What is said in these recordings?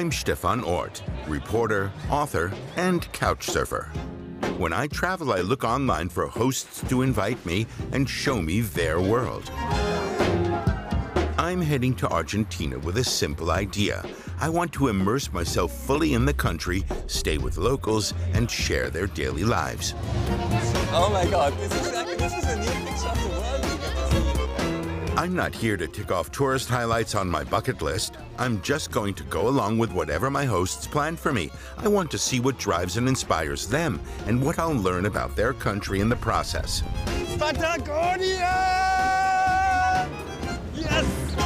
I'm Stefan Ort, reporter, author, and couch surfer. When I travel, I look online for hosts to invite me and show me their world. I'm heading to Argentina with a simple idea. I want to immerse myself fully in the country, stay with locals, and share their daily lives. Oh my God, this is a new picture of the world we get to see. I'm not here to tick off tourist highlights on my bucket list. I'm just going to go along with whatever my hosts plan for me. I want to see what drives and inspires them, and what I'll learn about their country in the process. Patagonia! Yes!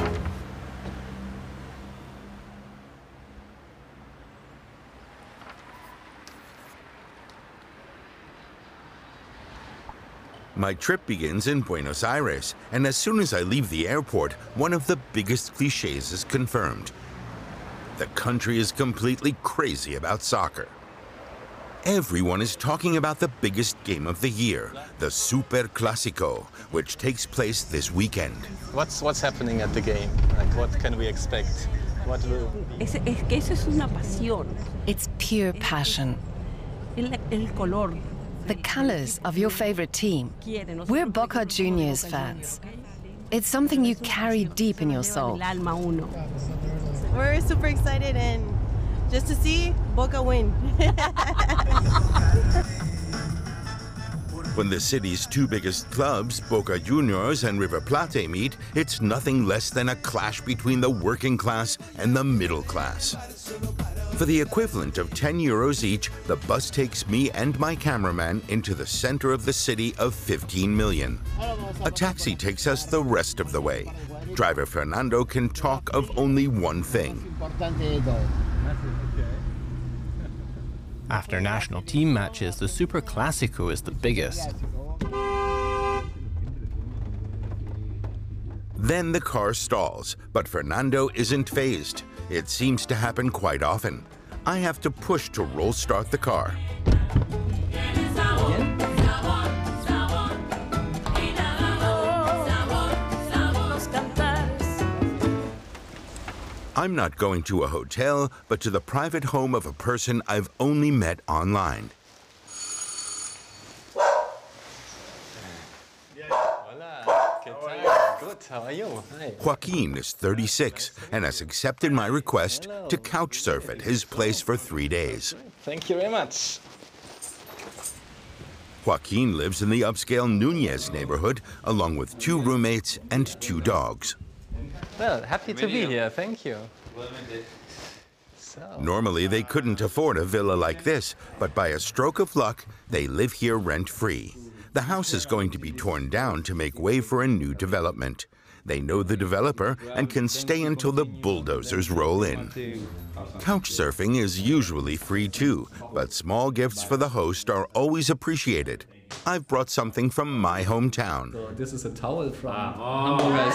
My trip begins in Buenos Aires, and as soon as I leave the airport, one of the biggest cliches is confirmed. The country is completely crazy about soccer. Everyone is talking about the biggest game of the year, the Super Clásico, which takes place this weekend. What's happening at the game? Like, what can we expect? What will... Es que eso es una pasión. It's pure passion. El color. The colors of your favorite team. We're Boca Juniors fans. It's something you carry deep in your soul. We're super excited and just to see Boca win. When the city's two biggest clubs, Boca Juniors and River Plate, meet, it's nothing less than a clash between the working class and the middle class. For the equivalent of 10 euros each, the bus takes me and my cameraman into the center of the city of 15 million. A taxi takes us the rest of the way. Driver Fernando can talk of only one thing. After national team matches, the Super Clásico is the biggest. Then the car stalls, but Fernando isn't fazed. It seems to happen quite often. I have to push to roll start the car. I'm not going to a hotel, but to the private home of a person I've only met online. Good, how are you? Hi. Joaquin is 36 and has accepted my request to couch surf at his place for 3 days. Thank you very much. Joaquin lives in the upscale Núñez neighborhood, along with 2 roommates and 2 dogs. Well, happy to be here, thank you. Normally, they couldn't afford a villa like this, but by a stroke of luck, they live here rent-free. The house is going to be torn down to make way for a new development. They know the developer and can stay until the bulldozers roll in. Couchsurfing is usually free too, but small gifts for the host are always appreciated. I've brought something from my hometown. So this is a towel from Hamburger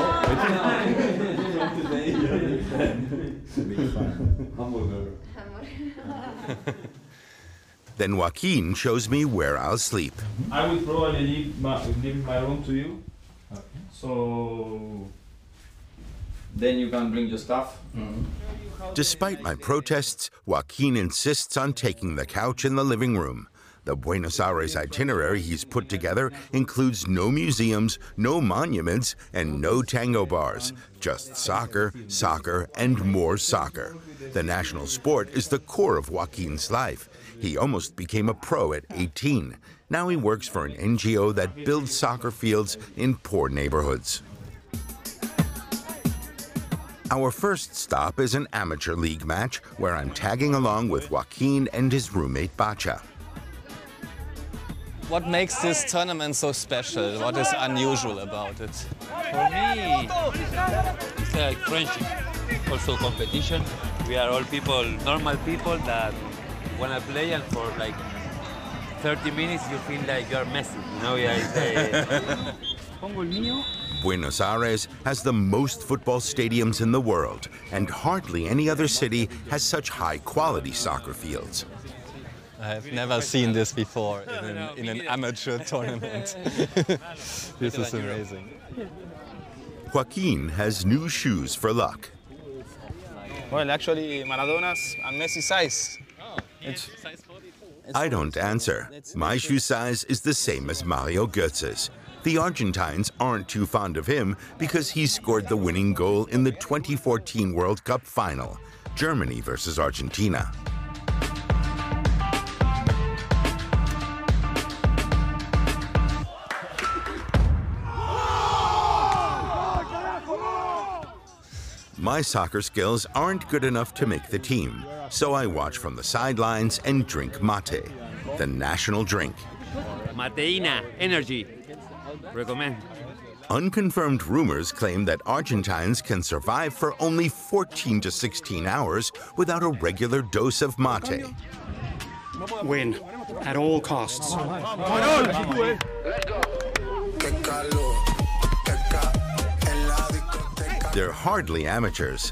SV. Then Joaquin shows me where I'll sleep. I will probably leave my room to you. Okay. So then you can bring your stuff. Despite my protests, Joaquin insists on taking the couch in the living room. The Buenos Aires itinerary he's put together includes no museums, no monuments, and no tango bars. Just soccer, soccer, and more soccer. The national sport is the core of Joaquin's life. He almost became a pro at 18. Now he works for an NGO that builds soccer fields in poor neighborhoods. Our first stop is an amateur league match where I'm tagging along with Joaquin and his roommate Bacha. What makes this tournament so special? What is unusual about it? For me, it's like friendship, also competition. We are all people, normal people that want to play, and for like 30 minutes you feel like you're Messi. You know, Buenos Aires has the most football stadiums in the world, and hardly any other city has such high-quality soccer fields. I've never seen this before in an amateur tournament. This is amazing. Joaquin has new shoes for luck. Well, actually, Maradona's and Messi's size. I don't answer. My shoe size is the same as Mario Götze's. The Argentines aren't too fond of him because he scored the winning goal in the 2014 World Cup final, Germany versus Argentina. My soccer skills aren't good enough to make the team, so I watch from the sidelines and drink mate, the national drink. Mateína, energy. Recommend. Unconfirmed rumors claim that Argentines can survive for only 14 to 16 hours without a regular dose of mate. Win at all costs. They're hardly amateurs.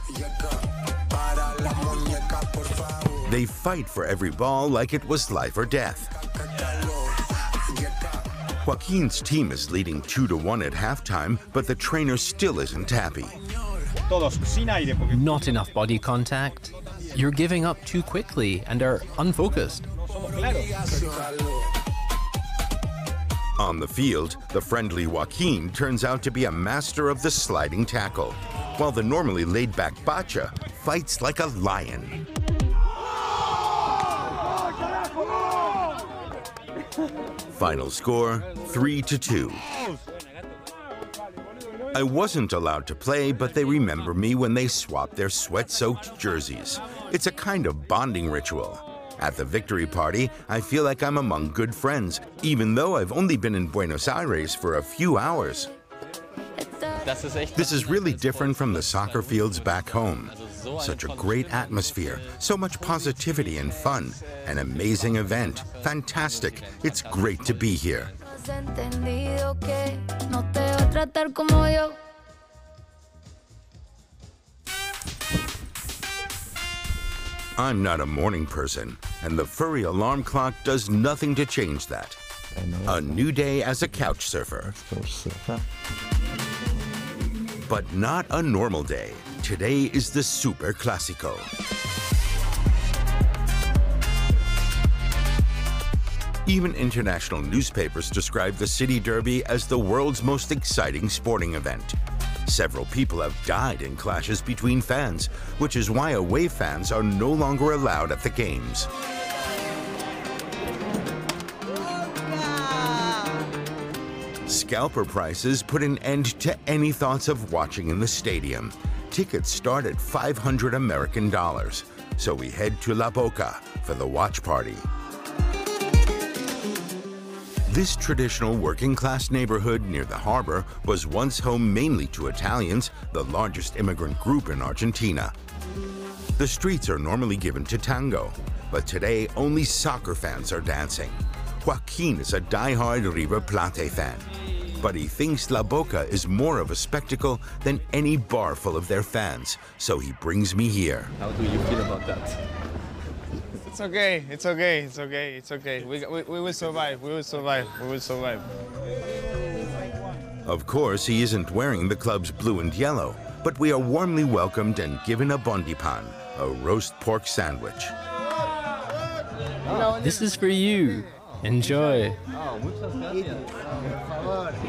They fight for every ball like it was life or death. Joaquin's team is leading 2-1 at halftime, but the trainer still isn't happy. Not enough body contact. You're giving up too quickly and are unfocused. On the field, the friendly Joaquin turns out to be a master of the sliding tackle, while the normally laid-back Bacha fights like a lion. Final score, 3-2. I wasn't allowed to play, but they remember me when they swap their sweat-soaked jerseys. It's a kind of bonding ritual. At the victory party, I feel like I'm among good friends, even though I've only been in Buenos Aires for a few hours. This is really different from the soccer fields back home. Such a great atmosphere, so much positivity and fun. An amazing event. Fantastic. It's great to be here. I'm not a morning person, and the furry alarm clock does nothing to change that. A new day as a couch surfer. But not a normal day. Today is the Super Clásico. Even international newspapers describe the City Derby as the world's most exciting sporting event. Several people have died in clashes between fans, which is why away fans are no longer allowed at the games. Scalper prices put an end to any thoughts of watching in the stadium. Tickets start at $500 American, so we head to La Boca for the watch party. This traditional working-class neighborhood near the harbor was once home mainly to Italians, the largest immigrant group in Argentina. The streets are normally given to tango, but today only soccer fans are dancing. Joaquin is a die-hard River Plate fan, but he thinks La Boca is more of a spectacle than any bar full of their fans, so he brings me here. How do you feel about that? It's okay, it's okay, it's okay, it's okay. We will survive, we will survive, we will survive. Of course, he isn't wearing the club's blue and yellow, but we are warmly welcomed and given a bondipan, a roast pork sandwich. This is for you. Enjoy.